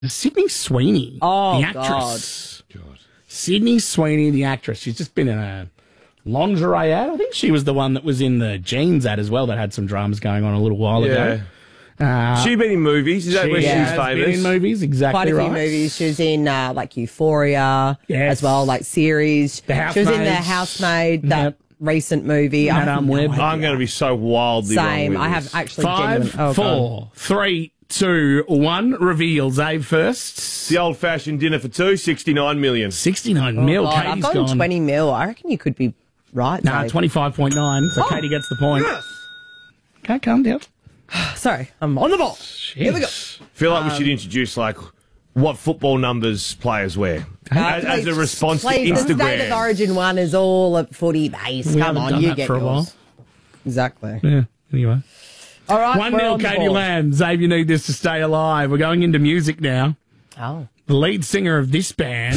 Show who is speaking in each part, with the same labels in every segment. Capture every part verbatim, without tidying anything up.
Speaker 1: Sydney Sweeney,
Speaker 2: Oh,
Speaker 1: the actress. God. God. Sydney Sweeney, the actress. She's just been in a lingerie ad. I think she was the one that was in the jeans ad as well that had some dramas going on a little while
Speaker 3: Yeah.
Speaker 1: ago. Uh,
Speaker 3: She's been in movies. Is that
Speaker 1: she
Speaker 3: where
Speaker 1: has
Speaker 3: she's famous?
Speaker 1: been in movies, exactly
Speaker 2: Quite a few
Speaker 1: right.
Speaker 2: movies. She was in uh, like Euphoria
Speaker 1: Yes.
Speaker 2: as well, like series.
Speaker 1: The
Speaker 2: She was in The
Speaker 1: Housemaids.
Speaker 2: Housemaid, that
Speaker 1: Yep.
Speaker 2: recent movie. I have
Speaker 1: Madame
Speaker 2: no
Speaker 1: Web.
Speaker 2: idea.
Speaker 3: I'm going to be so wildly wrong
Speaker 2: Same.
Speaker 3: with
Speaker 2: I have
Speaker 3: this.
Speaker 2: actually
Speaker 1: Five,
Speaker 2: genuine. Oh,
Speaker 1: four, three, two, one. Reveal. Zabe first.
Speaker 3: The old-fashioned dinner for two, sixty-nine million.
Speaker 1: sixty-nine
Speaker 2: God.
Speaker 1: mil.
Speaker 2: Oh, God,
Speaker 1: Katie's
Speaker 2: I've gone
Speaker 1: gone.
Speaker 2: twenty mil. I reckon you could be right.
Speaker 1: Nah,
Speaker 2: Dave.
Speaker 1: twenty-five point nine. So
Speaker 2: Oh.
Speaker 1: Katie gets the point. Okay, calm down.
Speaker 2: Sorry, I'm on the ball. Here we go.
Speaker 3: feel like we should introduce, like, what football numbers players wear. as, as a response
Speaker 2: please,
Speaker 3: to
Speaker 2: the State of
Speaker 3: Instagram.
Speaker 2: Origin one is all a footy base.
Speaker 1: We
Speaker 2: Come
Speaker 1: haven't
Speaker 2: on,
Speaker 1: done
Speaker 2: you
Speaker 1: that
Speaker 2: get
Speaker 1: for a
Speaker 2: yours.
Speaker 1: while.
Speaker 2: Exactly.
Speaker 1: Yeah, anyway.
Speaker 2: All right,
Speaker 1: One
Speaker 2: we're
Speaker 1: nil,
Speaker 2: on the
Speaker 1: Katie
Speaker 2: ball.
Speaker 1: Lamb. Zabe, you need this to stay alive. We're going into music now.
Speaker 2: Oh,
Speaker 1: The lead singer of this band,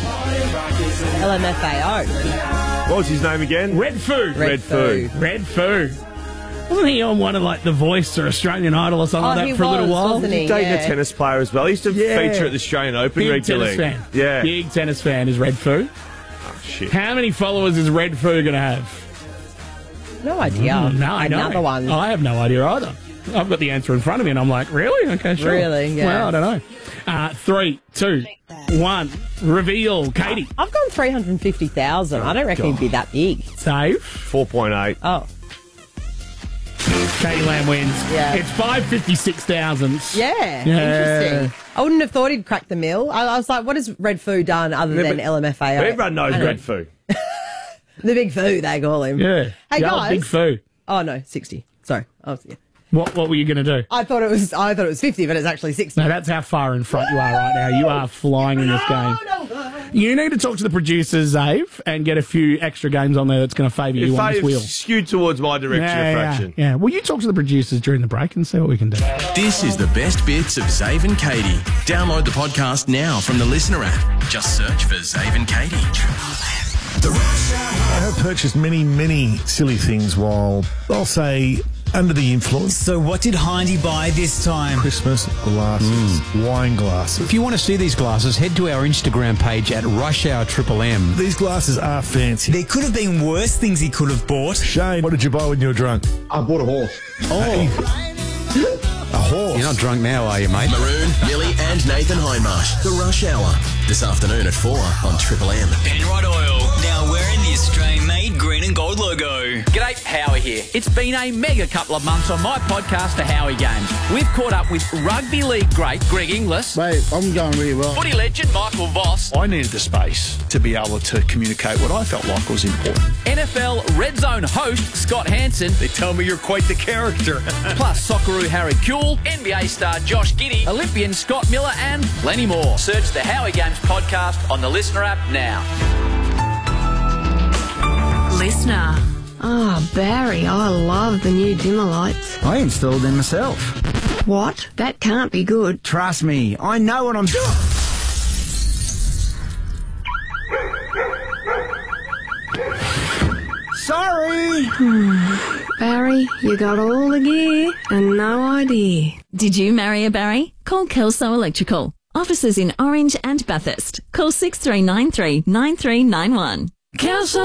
Speaker 2: L M F A O.
Speaker 3: What was his name again?
Speaker 1: Red Foo.
Speaker 3: Red Foo.
Speaker 1: Red Foo. Wasn't he on one of like The Voice or Australian Idol or something
Speaker 2: Oh,
Speaker 1: like
Speaker 2: he
Speaker 1: that for a little
Speaker 2: was,
Speaker 1: while?
Speaker 2: wasn't he?
Speaker 3: Dating
Speaker 2: Yeah.
Speaker 3: a tennis player as well. He used to
Speaker 1: Yeah.
Speaker 3: feature at the Australian Open
Speaker 1: Big
Speaker 3: regularly.
Speaker 1: tennis fan.
Speaker 3: Yeah.
Speaker 1: Big tennis fan is Red Foo.
Speaker 3: Oh, shit.
Speaker 1: How many followers is Red Foo going to have?
Speaker 2: No idea.
Speaker 1: Mm, no, I know.
Speaker 2: Another one.
Speaker 1: I have no idea either. I've got the answer in front of me and I'm like, really? Okay, sure.
Speaker 2: Really? Yeah.
Speaker 1: Well, I don't know. Uh, three, two, one. Reveal. Katie.
Speaker 2: I've gone three hundred fifty thousand. I don't reckon he'd be that big.
Speaker 1: Save.
Speaker 3: four point eight.
Speaker 2: Oh,
Speaker 1: Katie Lamb wins.
Speaker 2: Yeah.
Speaker 1: It's five hundred fifty-six thousand.
Speaker 2: yeah.
Speaker 1: Yeah.
Speaker 2: Interesting. I wouldn't have thought he'd crack the mill. I, I was like, what has Red Foo done other than
Speaker 3: but-
Speaker 2: L M F A O?
Speaker 3: But everyone knows
Speaker 2: I know.
Speaker 3: Red Foo.
Speaker 2: The Big Foo, they call him.
Speaker 1: Yeah.
Speaker 2: Hey,
Speaker 1: The old
Speaker 2: guys.
Speaker 1: Big Foo.
Speaker 2: Oh, no, sixty. Sorry. I, was, yeah.
Speaker 1: What, what were you going to do?
Speaker 2: I thought it was I thought it was fifty, but it's actually sixty.
Speaker 1: No, that's how far in front you are right now. You are flying in this game. You need to talk to the producers, Zave, and get a few extra games on there that's going to favour you
Speaker 3: If
Speaker 1: on this wheel.
Speaker 3: they've skewed towards my direction
Speaker 1: Yeah,
Speaker 3: a
Speaker 1: yeah,
Speaker 3: fraction.
Speaker 1: yeah. Well, you talk to the producers during the break and see what we can do.
Speaker 4: This is the best bits of Zave and Katie. Download the podcast now from the Listener app. Just search for Zave and Katie.
Speaker 5: I have purchased many, many silly things while, I'll say, under the influence.
Speaker 6: So what did Hindy buy this time?
Speaker 5: Christmas glasses, wine glasses.
Speaker 7: If you want to see these glasses, head to our Instagram page at Rush Hour Triple M.
Speaker 5: These glasses are fancy.
Speaker 6: There could have been worse things he could have bought.
Speaker 5: Shane, what did you buy when you were drunk?
Speaker 8: I bought a horse.
Speaker 5: A horse.
Speaker 7: You're not drunk now, are you, mate?
Speaker 4: Maroon, Millie and Nathan Hindmarsh. The Rush Hour. This afternoon at four on Triple M.
Speaker 9: Penrite Oil, now wearing the Australian-made green and gold logo.
Speaker 10: G'day, Howie here. It's been a mega couple of months on my podcast, The Howie Games. We've caught up with rugby league great Greg Inglis,
Speaker 8: Mate, I'm going really well.
Speaker 10: footy legend Michael Voss,
Speaker 11: I needed the space to be able to communicate what I felt like was important.
Speaker 10: N F L Red Zone host Scott Hansen,
Speaker 11: They tell me you're quite the character.
Speaker 10: plus Socceroo Harry Kuehl, N B A star Josh Giddey, Olympian Scott Miller, and plenty more. Search The Howie Games podcast on the Listener app now.
Speaker 12: Listener. Oh, Barry, I love the new dimmer lights.
Speaker 13: I installed them myself.
Speaker 12: What? That can't be good.
Speaker 13: Trust me, I know what I'm doing. Sorry.
Speaker 12: Barry, you got all the gear and no idea.
Speaker 14: Did you marry a Barry? Call Kelso Electrical. Offices in Orange and Bathurst. Call six three nine three nine three nine one. Kelso